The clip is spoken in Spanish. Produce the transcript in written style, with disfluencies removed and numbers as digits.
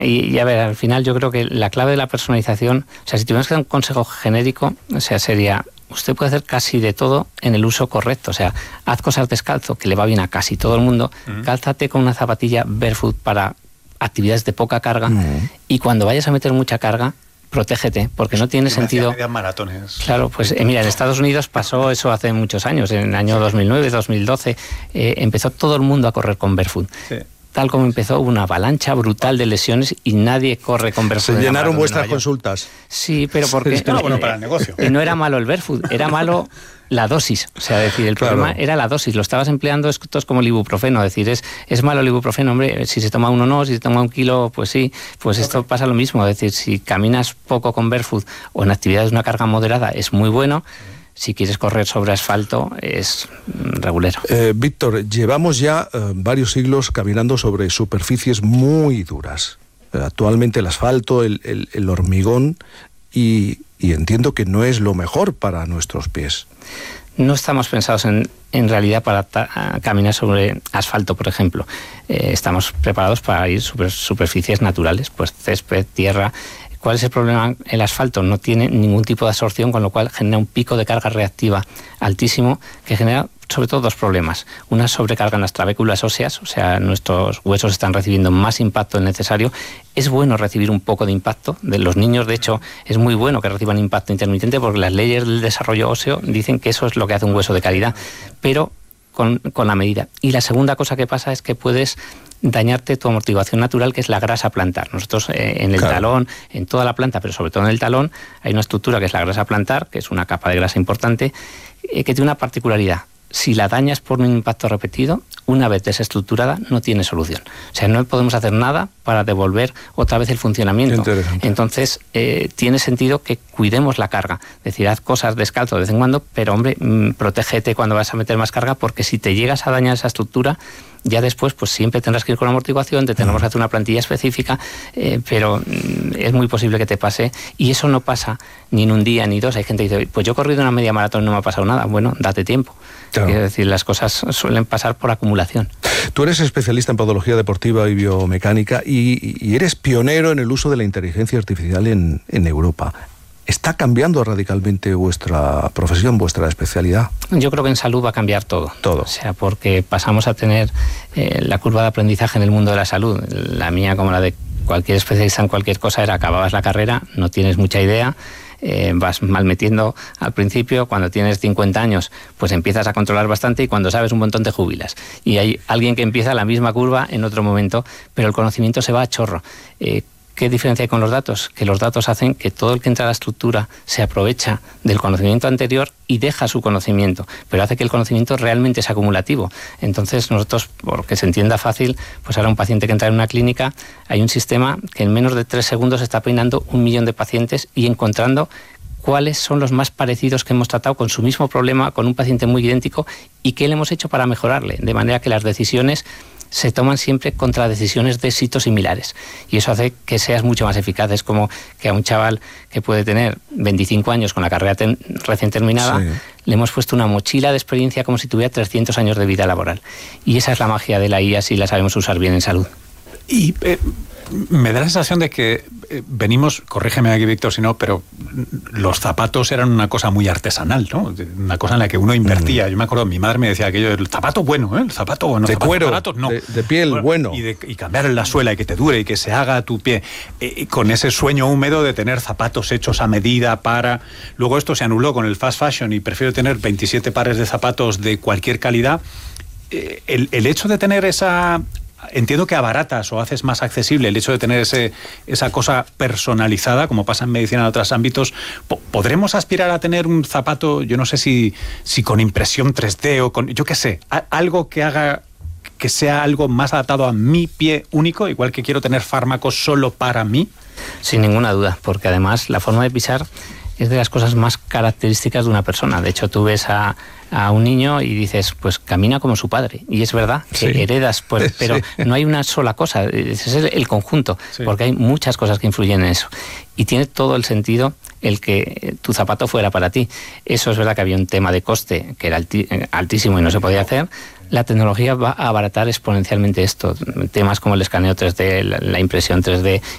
Y a ver, al final yo creo que la clave de la personalización, o sea, si tuviéramos que dar un consejo genérico, o sea, sería, usted puede hacer casi de todo en el uso correcto, o sea, haz cosas descalzo, que le va bien a casi todo el mundo, cálzate con una zapatilla barefoot para actividades de poca carga, y cuando vayas a meter mucha carga, protégete, porque no tiene sentido. Medias maratones. Claro, pues mira, en Estados Unidos pasó eso hace muchos años, en el año 2009, 2012, empezó todo el mundo a correr con barefoot. Sí. Tal como empezó, una avalancha brutal de lesiones y nadie corre con barefoot. Se llenaron vuestras consultas. Sí, pero porque bueno para el negocio. No era malo el barefoot, era malo la dosis. O sea, decir, el problema era la dosis. Lo estabas empleando, esto es como el ibuprofeno. Es decir, es malo el ibuprofeno, hombre, si se toma uno no, si se toma 1 kilo, pues sí. Pues esto pasa lo mismo. Es decir, si caminas poco con barefoot o en actividades de una carga moderada, es muy bueno. Si quieres correr sobre asfalto, es regulero. Víctor, llevamos ya varios siglos caminando sobre superficies muy duras. Actualmente el asfalto, el hormigón, y entiendo que no es lo mejor para nuestros pies. No estamos pensados en realidad para caminar sobre asfalto, por ejemplo. Estamos preparados para ir sobre superficies naturales, pues césped, tierra. ¿Cuál es el problema? El asfalto no tiene ningún tipo de absorción, con lo cual genera un pico de carga reactiva altísimo que genera sobre todo 2 problemas. Una, sobrecarga en las trabéculas óseas, o sea, nuestros huesos están recibiendo más impacto del necesario. Es bueno recibir un poco de impacto. De los niños, de hecho, es muy bueno que reciban impacto intermitente porque las leyes del desarrollo óseo dicen que eso es lo que hace un hueso de calidad, pero con la medida. Y la segunda cosa que pasa es que puedes dañarte tu amortiguación natural, que es la grasa plantar. Nosotros en el talón, en toda la planta, pero sobre todo en el talón, hay una estructura que es la grasa plantar, que es una capa de grasa importante, que tiene una particularidad. Si la dañas por un impacto repetido, una vez desestructurada, no tiene solución. O sea, no podemos hacer nada para devolver otra vez el funcionamiento. Entonces, tiene sentido que cuidemos la carga. Es decir, haz cosas descalzo de vez en cuando, pero hombre, protégete cuando vas a meter más carga, porque si te llegas a dañar esa estructura, ya después pues siempre tendrás que ir con amortiguación, te tenemos que hacer una plantilla específica, pero es muy posible que te pase, y eso no pasa ni en un día ni 2. Hay gente que dice, pues yo he corrido una media maratón y no me ha pasado nada. Bueno, date tiempo. Claro. Quiero decir, las cosas suelen pasar por acumulación. Tú eres especialista en podología deportiva y biomecánica y eres pionero en el uso de la inteligencia artificial en Europa. ¿Está cambiando radicalmente vuestra profesión, vuestra especialidad? Yo creo que en salud va a cambiar todo. Todo. O sea, porque pasamos a tener la curva de aprendizaje en el mundo de la salud. La mía, como la de cualquier especialista en cualquier cosa, era acababas la carrera, no tienes mucha idea, vas mal metiendo al principio, cuando tienes 50 años pues empiezas a controlar bastante y cuando sabes un montón te jubilas. Y hay alguien que empieza la misma curva en otro momento, pero el conocimiento se va a chorro. ¿Qué diferencia hay con los datos? Que los datos hacen que todo el que entra a la estructura se aprovecha del conocimiento anterior y deja su conocimiento, pero hace que el conocimiento realmente sea acumulativo. Entonces nosotros, porque se entienda fácil, pues ahora un paciente que entra en una clínica, hay un sistema que en menos de 3 segundos está peinando 1 millón de pacientes y encontrando cuáles son los más parecidos que hemos tratado con su mismo problema, con un paciente muy idéntico, y qué le hemos hecho para mejorarle, de manera que las decisiones se toman siempre contra decisiones de éxitos similares, y eso hace que seas mucho más eficaz. Es como que a un chaval que puede tener 25 años con la carrera recién terminada, le hemos puesto una mochila de experiencia como si tuviera 300 años de vida laboral, y esa es la magia de la IA si la sabemos usar bien en salud. Y me da la sensación de que venimos, corrígeme aquí Víctor si no, pero los zapatos eran una cosa muy artesanal, ¿no? Una cosa en la que uno invertía. Yo me acuerdo, mi madre me decía aquello, el zapato bueno, el zapato bueno. De cuero, baratos, no. de piel, bueno. Y cambiar la suela y que te dure y que se haga a tu pie. Con ese sueño húmedo de tener zapatos hechos a medida para... Luego esto se anuló con el fast fashion y prefiero tener 27 pares de zapatos de cualquier calidad. El hecho de tener esa... Entiendo que abaratas o haces más accesible el hecho de tener esa cosa personalizada, como pasa en medicina en otros ámbitos. ¿Podremos aspirar a tener un zapato, yo no sé si con impresión 3D o con, yo qué sé, algo que haga que sea algo más adaptado a mi pie único, igual que quiero tener fármacos solo para mí? Sin ninguna duda, porque además la forma de pisar es de las cosas más características de una persona. De hecho, tú ves a un niño y dices, pues camina como su padre. Y es verdad que heredas, pues, pero no hay una sola cosa, ese es el conjunto, porque hay muchas cosas que influyen en eso. Y tiene todo el sentido el que tu zapato fuera para ti. Eso es verdad que había un tema de coste que era altísimo y no se podía hacer. La tecnología va a abaratar exponencialmente esto. Temas como el escaneo 3D, la impresión 3D,